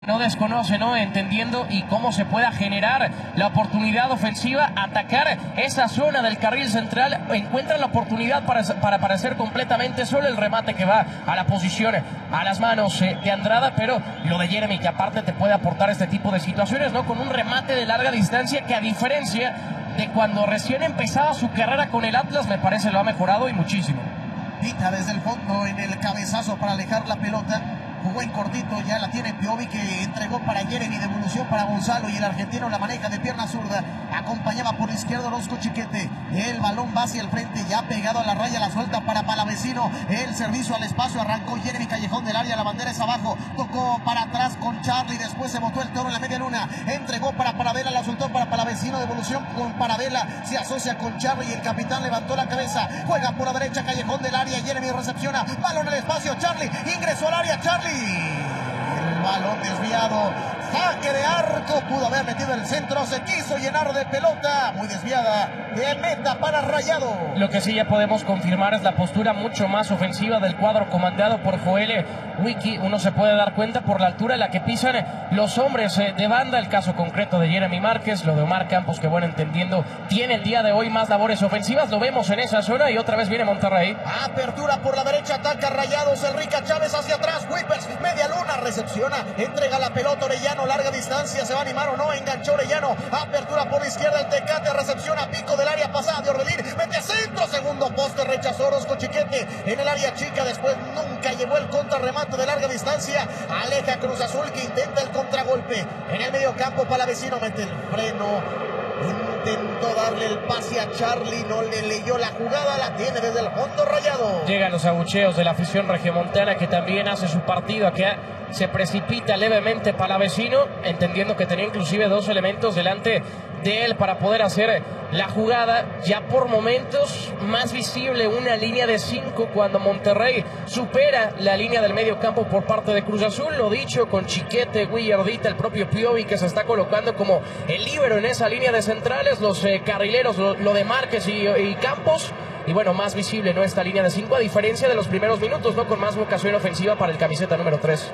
No desconoce, ¿no? Entendiendo y cómo se pueda generar la oportunidad ofensiva, atacar esa zona del carril central, encuentra la oportunidad para aparecer completamente solo, el remate que va a la posición, a las manos de Andrada, pero lo de Jeremy, que aparte te puede aportar este tipo de situaciones, ¿no? Con un remate de larga distancia que, a diferencia de cuando recién empezaba su carrera con el Atlas, me parece lo ha mejorado y muchísimo. Pita desde el fondo en el cabezazo para alejar la pelota. Jugó en cortito, ya la tiene Piovi, que entregó para Jeremy, devolución para Gonzalo, y el argentino la maneja de pierna zurda, acompañaba por izquierda Orozco Chiquete, el balón va hacia el frente, ya pegado a la raya, la suelta para Palavecino, el servicio al espacio, arrancó Jeremy, callejón del área, la bandera es abajo, tocó para atrás con Charlie, después se botó el toro en la media luna, entregó para Paravela, la soltó para Palavecino, devolución con Paravela, se asocia con Charlie y el capitán levantó la cabeza, juega por la derecha, callejón del área, Jeremy recepciona, balón en el espacio, Charlie, ingresó al área, Charlie, el balón desviado, saque de arco, pudo haber metido el centro, se quiso llenar de pelota, muy desviada, de meta para Rayado. Lo que sí ya podemos confirmar es la postura mucho más ofensiva del cuadro comandado por Joel Wiki. Uno se puede dar cuenta por la altura en la que pisan los hombres de banda, el caso concreto de Jeremy Márquez, lo de Omar Campos, que bueno, entendiendo, tiene el día de hoy más labores ofensivas, lo vemos en esa zona y otra vez viene Monterrey. Apertura por la derecha, ataca Rayados, Enrique Chávez hacia atrás, Whippers, media luna, recepciona, entrega la pelota Orellano, larga distancia, se va a animar o no, enganchó Orellano, apertura por la izquierda, el Tecate, recepciona, pico del área, pasada de Orbelín, mete centro, segundo poste, rechazó Orozco Chiquete en el área chica, después nunca llevó el contrarremate de larga distancia, aleja Cruz Azul, que intenta el contragolpe, en el medio campo Palavecino, mete el freno, intentó darle el pase a Charlie, no le leyó la jugada, la tiene desde el fondo Rayado. Llegan los abucheos de la afición regiomontana, que también hace su partido, aquí se precipita levemente Palavecino, entendiendo que tenía inclusive dos elementos delante de él para poder hacer la jugada. Ya por momentos más visible una línea de 5 cuando Monterrey supera la línea del medio campo por parte de Cruz Azul, lo dicho, con Chiquete, Guillardita, el propio Piovi, que se está colocando como el líbero en esa línea de centrales, los carrileros, lo de Márquez y Campos. Y bueno, más visible, ¿no?, esta línea de 5, a diferencia de los primeros minutos, ¿no?, con más vocación ofensiva para el camiseta número 3.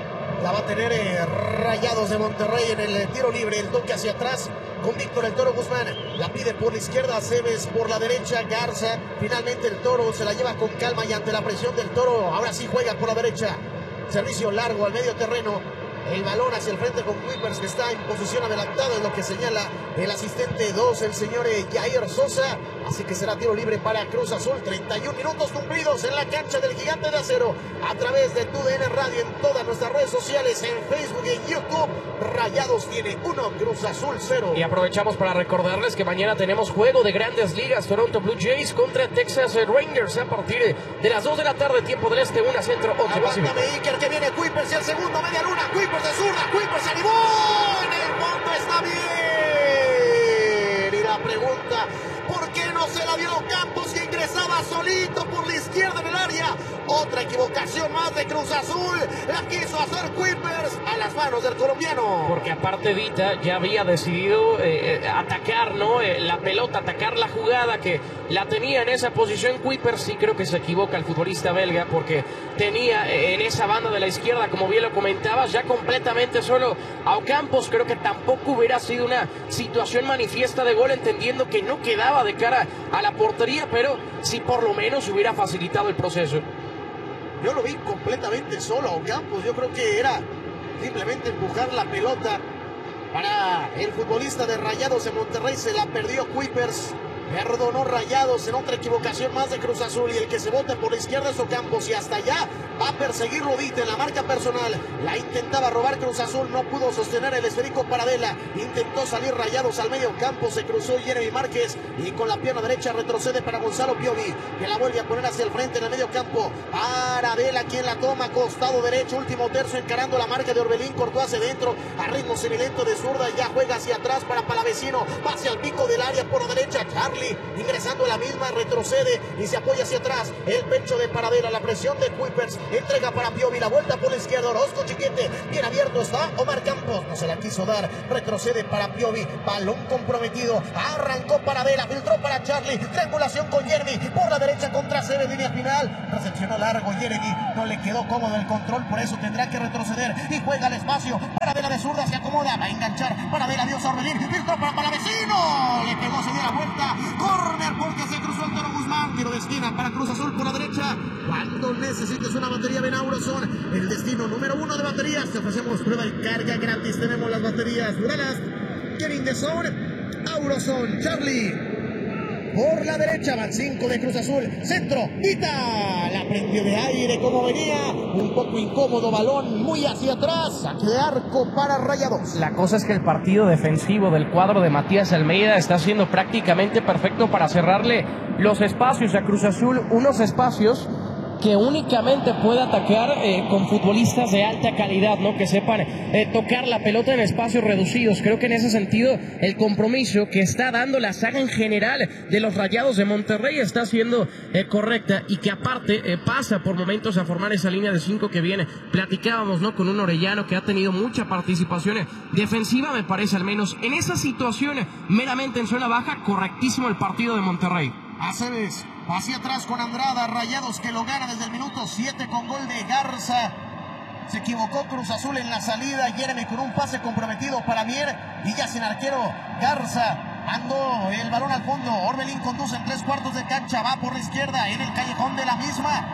La va a tener Rayados de Monterrey en el tiro libre, el toque hacia atrás con Víctor el Toro Guzmán, la pide por la izquierda, Cebes por la derecha, Garza, finalmente el Toro se la lleva con calma y ante la presión del Toro, ahora sí juega por la derecha, servicio largo al medio terreno, el balón hacia el frente con Whippers, que está en posición adelantada, es lo que señala el asistente 2, el señor Jair Sosa, así que será tiro libre para Cruz Azul. 31 minutos cumplidos en la cancha del Gigante de Acero, a través de TUDN Radio, en todas nuestras redes sociales, en Facebook y en YouTube. Rayados tiene 1, Cruz Azul 0. Y aprovechamos para recordarles que mañana tenemos juego de Grandes Ligas, Toronto Blue Jays contra Texas Rangers, a partir de las 2 de la tarde, tiempo del este, 1 centro, 11 pacífico. Aguántame, Iker, que viene Whippers y el segundo, media luna, Whippers de zurda, Whippers se animó, en el fondo está bien. Y la pregunta, ¿por qué no se la dio Campos, que ingresaba solito por la izquierda en el área? Otra equivocación más de Cruz Azul, la quiso hacer Whippers a las manos del colombiano. Porque aparte Vita ya había decidido atacar, ¿no?, la pelota, atacar la jugada, que la tenía en esa posición Whippers. Sí, creo que se equivoca el futbolista belga, porque tenía en esa banda de la izquierda, como bien lo comentabas, ya completamente solo a Ocampos. Creo que tampoco hubiera sido una situación manifiesta de gol, entendiendo que no quedaba de cara a la portería, pero sí por lo menos hubiera facilitado el proceso. Yo lo vi completamente solo a Ocampos, yo creo que era simplemente empujar la pelota para el futbolista de Rayados de Monterrey, se la perdió Whippers. Perdonó Rayados en otra equivocación más de Cruz Azul, y el que se bota por la izquierda es Ocampos, y hasta allá va a perseguir Rodita en la marca personal. La intentaba robar Cruz Azul, no pudo sostener el esférico Paravela, intentó salir Rayados al medio campo, se cruzó Jeremy Márquez y con la pierna derecha retrocede para Gonzalo Piovi, que la vuelve a poner hacia el frente en el medio campo. Paravela, quien la toma, costado derecho, último tercio, encarando la marca de Orbelín, cortó hacia adentro a ritmo semilento de zurda, ya juega hacia atrás para Palavecino, va hacia el pico del área por la derecha, Charlie Charlie, ingresando a la misma, retrocede y se apoya hacia atrás. El pecho de Paradela, la presión de Kuipers, entrega para Piovi, la vuelta por la izquierda, Orozco Chiquete, bien abierto está Omar Campos, no se la quiso dar, retrocede para Piovi, balón comprometido, arrancó Paradela, filtró para Charlie, triangulación con Jeremy, por la derecha contra Cebe, línea final, recepcionó largo Jeremy, no le quedó cómodo el control, por eso tendrá que retroceder y juega al espacio. Paradela de zurda se acomoda, va a enganchar, Paradela dio a Orbelín, filtró para Palavecino, le pegó, se dio la vuelta, córner porque se cruzó el Toro Guzmán, tiro de esquina para Cruz Azul por la derecha. Cuando necesites una batería, ven a Auroson, el destino número 1 de baterías. Te ofrecemos prueba y carga gratis. Tenemos las baterías duradas. Getting the Zone, Auroson, Charlie. Por la derecha van 5 de Cruz Azul. Centro, Vita. La prendió de aire como venía. Un poco incómodo, balón muy hacia atrás. Saque de arco para Rayados. La cosa es que el partido defensivo del cuadro de Matías Almeida está siendo prácticamente perfecto para cerrarle los espacios a Cruz Azul. Unos espacios que únicamente puede atacar con futbolistas de alta calidad, ¿no? Que sepan tocar la pelota en espacios reducidos. Creo que en ese sentido el compromiso que está dando la saga en general de los Rayados de Monterrey está siendo correcta, y que aparte pasa por momentos a formar esa línea de 5 que viene. Platicábamos, ¿no? Con un Orellano que ha tenido mucha participación defensiva, me parece, al menos en esa situación meramente en zona baja. Correctísimo el partido de Monterrey. Aceves hacia atrás con Andrada, Rayados que lo gana desde el minuto 7 con gol de Garza. Se equivocó Cruz Azul en la salida, Jeremy con un pase comprometido para Mier y ya sin arquero Garza. Mandó el balón al fondo, Orbelín conduce en 3/4 de cancha, va por la izquierda en el callejón de la misma.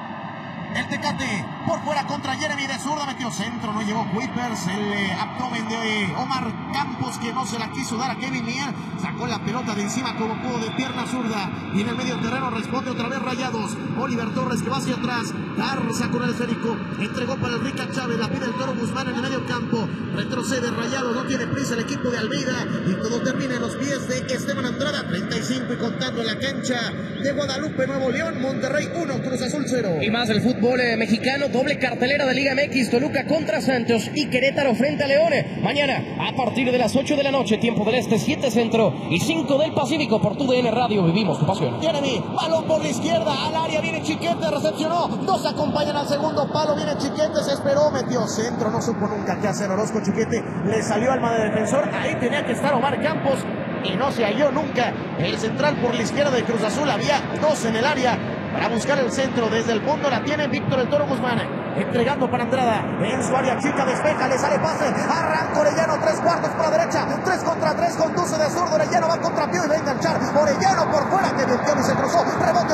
El Tecate por fuera contra Jeremy de zurda, metió centro, no llegó Kuipers, el abdomen de Omar Campos que no se la quiso dar a Kevin Mier, sacó la pelota de encima como pudo de pierna zurda y en el medio terreno responde otra vez Rayados. Oliver Torres que va hacia atrás, Garza con el esférico, entregó para el Rica Chávez, la pide el Toro Guzmán en el medio campo, retrocede Rayados, no tiene prisa el equipo de Almeida y todo termina en los pies de Esteban Andrada. 35 y contando en la cancha de Guadalupe, Nuevo León. Monterrey 1, Cruz Azul 0. Y más del fútbol mexicano, doble cartelera de Liga MX, Toluca contra Santos y Querétaro frente a León. Mañana a partir de las 8 de la noche, tiempo del Este, 7 Centro y 5 del Pacífico, por TUDN Radio. Vivimos tu pasión. Jeremy, balón por la izquierda, al área, viene Chiquete, recepcionó, dos acompañan al segundo palo, viene Chiquete, se esperó, metió centro, no supo nunca qué hacer Orozco Chiquete, le salió alma de defensor, ahí tenía que estar Omar Campos y no se halló nunca. El central por la izquierda de Cruz Azul, había dos en el área para buscar el centro. Desde el fondo la tiene Víctor el Toro Guzmán, entregando para Andrada en su área chica, despeja, le sale pase, arranca Orellano, 3/4 por la derecha, 3 contra 3, conduce de zurdo, Orellano va contra Pío y va a enganchar, Orellano por fuera, que metió y se cruzó, rebote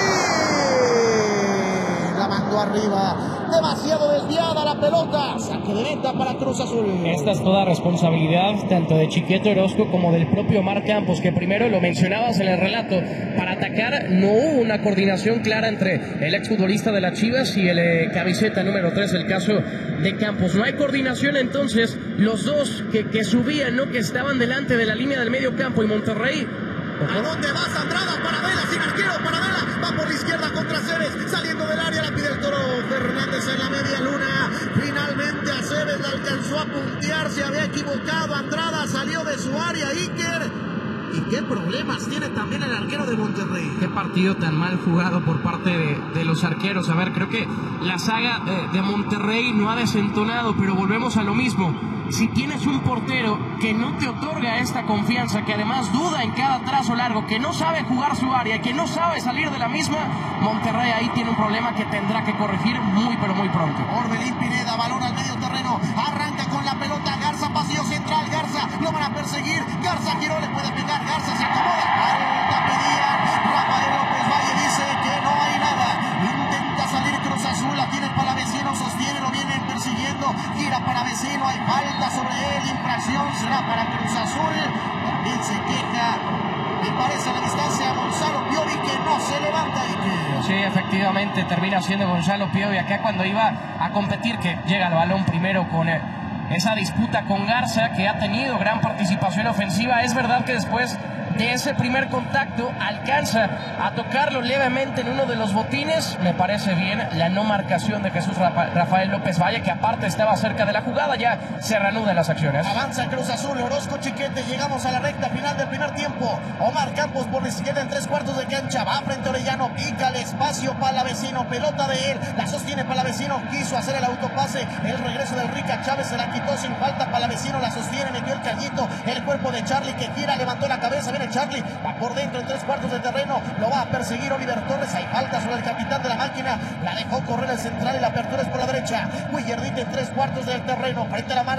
Orbelín, la mandó arriba. Demasiado desviada la pelota, saque de meta para Cruz Azul. Esta es toda responsabilidad tanto de Chiquete Orozco como del propio Omar Campos, que primero lo mencionabas en el relato, para atacar no hubo una coordinación clara entre el exfutbolista de las Chivas y el camiseta número 3, el caso de Campos. No hay coordinación, entonces los dos que subían, ¿no? Que estaban delante de la línea del medio campo, y Monterrey. ¿A dónde vas, Andrada? Paradela, sin arquero, Paradela, va por la izquierda contra Aceves, saliendo del área, la pide el Toro Fernández en la media luna, finalmente Aceves la alcanzó a puntear, se había equivocado, Andrada salió de su área, Iker, y qué problemas tiene también el arquero de Monterrey. Qué partido tan mal jugado por parte de los arqueros. A ver, creo que la saga de Monterrey no ha desentonado, pero volvemos a lo mismo. Si tienes un portero que no te otorga esta confianza, que además duda en cada trazo largo, que no sabe jugar su área, que no sabe salir de la misma, Monterrey ahí tiene un problema que tendrá que corregir muy, pero muy pronto. Orbelín Pineda, balón al medio terreno, arranca con la pelota, Garza, pasillo central, Garza, lo van a perseguir, Garza giró, le puede pegar, Garza se acomoda, falta pedían, Rafael López Valle dice que no hay nada, intenta salir Cruz Azul, la tiene para Vecino, sostiene, lo vienen persiguiendo, gira para Vecino, hay falta sobre él, infracción será para Cruz Azul, también se queja, me parece a la distancia, Gonzalo Piovi, que no se levanta y que... Sí, efectivamente, termina siendo Gonzalo Piovi acá cuando iba a competir, que llega al balón primero con esa disputa con Garza, que ha tenido gran participación ofensiva. Es verdad que después de ese primer contacto, alcanza a tocarlo levemente en uno de los botines. Me parece bien la no marcación de Jesús Rafael López Valle, que aparte estaba cerca de la jugada. Ya se reanudan las acciones. Avanza Cruz Azul, Orozco Chiquete, llegamos a la recta final del primer tiempo. Omar Campos por la izquierda en 3/4 de cancha, va frente a Orellano, pica el espacio Palavecino, pelota de él, la sostiene Palavecino, quiso hacer el autopase, el regreso del Rica Chávez se la quitó sin falta, Palavecino la sostiene, metió el cañito, el cuerpo de Charlie que gira, levantó la cabeza, viene Charlie, va por dentro en 3/4 de terreno, lo va a perseguir Oliver Torres, hay falta sobre el capitán de la máquina, la dejó correr el central y la apertura es por la derecha, Willardita en 3/4 del terreno, frente a la mano